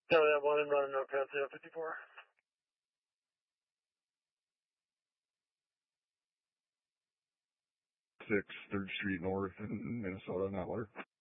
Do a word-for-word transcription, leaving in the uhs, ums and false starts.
Delta one and running Notepad zero fifty-four. Six, Third Street North in Minnesota, Nutler.